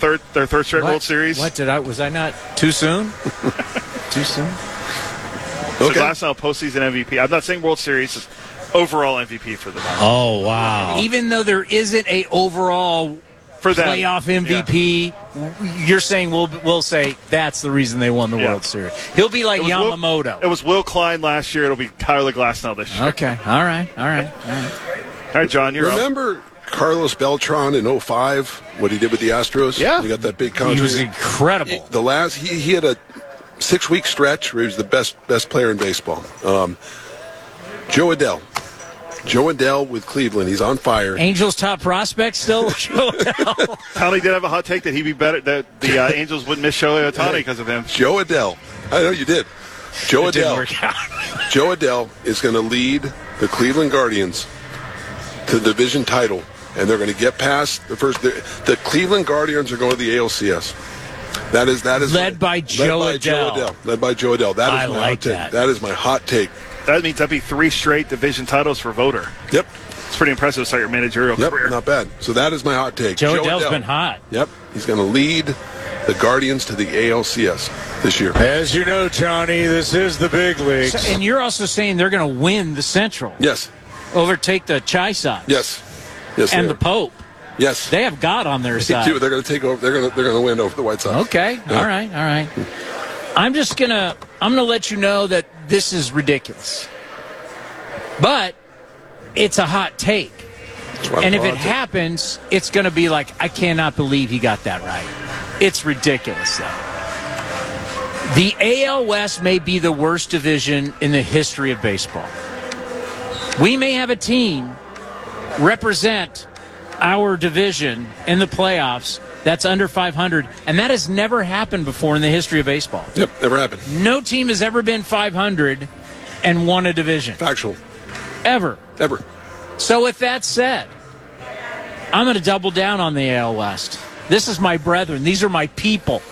their third straight World Series. Was I not too soon? Too soon? So Glasnow, postseason MVP. I'm not saying World Series, overall MVP for them. Oh, wow. Even though there isn't a overall for them, playoff MVP, you're saying we'll say that's the reason they won the World Series. He'll be like Yamamoto. It was Will Klein last year. It'll be Tyler Glasnow this year. Okay. All right, John, you're Remember Carlos Beltran in 2005, what he did with the Astros? Yeah. He got that big contract. He was incredible. He had a 6-week stretch where he was the best player in baseball. Joe Adell with Cleveland. He's on fire. Angels' top prospect still, Joe Adell. Tony did have a hot take that he'd be better, that the Angels wouldn't miss Shohei Ohtani because of him. Joe Adell. I know you did. Joe Adell. Didn't work out. Joe Adell is going to lead the Cleveland Guardians to the division title, and they're going to get past the first. The Cleveland Guardians are going to the ALCS. That is led by Joe Adell. Led by Joe Adell. That is I my like hot take. that. That is my hot take. That means that'd be 3 straight division titles for Voter. Yep. It's pretty impressive to start your managerial career. Not bad. So that is my hot take. Joe Adell's been hot. Yep. He's going to lead the Guardians to the ALCS this year. As you know, Tony, this is the big leagues. So, and you're also saying they're going to win the Central. Yes. Overtake the Chi Sox. Yes. Yes. And the Pope. Yes. They have God on their side. They're going to take over. They're going to win over the White Sox. Okay. Yeah. All right. I'm gonna let you know that this is ridiculous. But it's a hot take. And if it happens, it's going to be like, I cannot believe he got that right. It's ridiculous, though. The AL West may be the worst division in the history of baseball. We may have a team represent our division in the playoffs that's under 500, and that has never happened before in the history of baseball. Yep, never happened. No team has ever been 500 and won a division. Factual. Ever. So with that said, I'm going to double down on the AL West. This is my brethren. These are my people.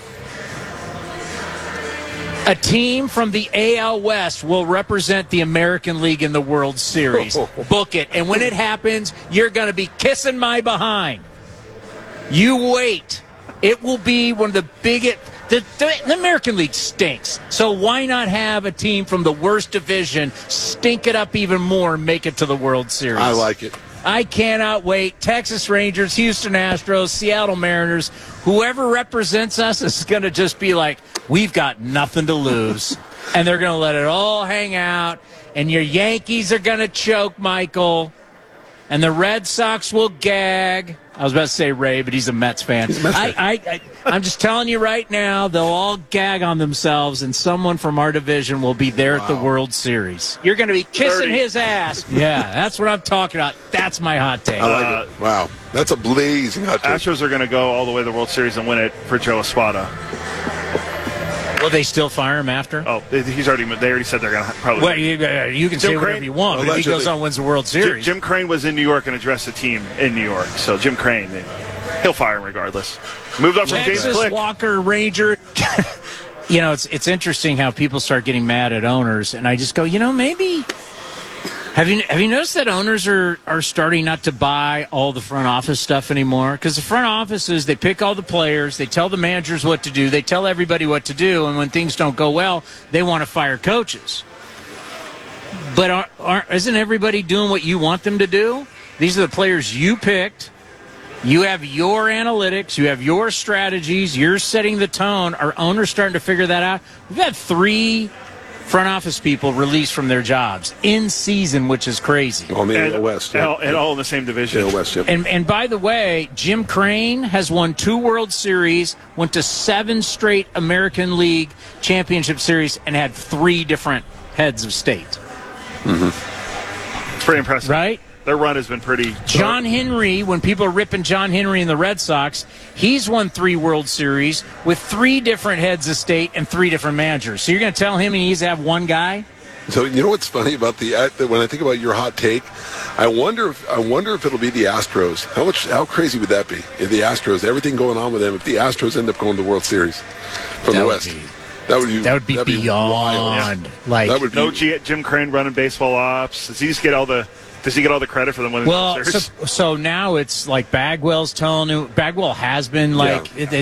A team from the AL West will represent the American League in the World Series. Book it. And when it happens, you're going to be kissing my behind. You wait. It will be one of the biggest. The American League stinks. So why not have a team from the worst division stink it up even more and make it to the World Series? I like it. I cannot wait. Texas Rangers, Houston Astros, Seattle Mariners, whoever represents us is going to just be like, we've got nothing to lose. And they're going to let it all hang out. And your Yankees are going to choke, Michael. And the Red Sox will gag. I was about to say Ray, but he's a Mets fan. I'm just telling you right now, they'll all gag on themselves, and someone from our division will be there at the World Series. You're going to be kissing his ass. Yeah, that's what I'm talking about. That's my hot take. I like it. Wow. That's a blazing hot take. Astros are going to go all the way to the World Series and win it for Joe Espada. Will they still fire him after? Oh, they already said they're going to probably. Well, you can say whatever you want, but if he goes on and wins the World Series. Jim Crane was in New York and addressed the team in New York. So Jim Crane, he'll fire him regardless. Moved up from James Click. Walker, Ranger. It's interesting how people start getting mad at owners, and I just go, maybe. Have you noticed that owners are starting not to buy all the front office stuff anymore? Because the front offices, they pick all the players, they tell the managers what to do, they tell everybody what to do, and when things don't go well, they want to fire coaches. But isn't everybody doing what you want them to do? These are the players you picked. You have your analytics, you have your strategies, you're setting the tone. Are owners starting to figure that out? We've had 3 front office people released from their jobs in season, which is crazy. Well, maybe the West. And all in the same division. The West, yep. And by the way, Jim Crane has won 2 World Series, went to 7 straight American League Championship Series, and had 3 different heads of state. Mm-hmm. It's pretty impressive. Right? Their run has been pretty. John Henry, when people are ripping John Henry and the Red Sox, he's won 3 World Series with 3 different heads of state and 3 different managers. So you're going to tell him he needs to have one guy? So you know what's funny about when I think about your hot take, I wonder if it'll be the Astros. How crazy would that be? If the Astros, everything going on with them, if the Astros end up going to the World Series from the West. That would be beyond. That would be, no Jim Crane running baseball ops. Does he get all the credit for them winning the World Series? So now it's like Bagwell's telling him. Bagwell has been like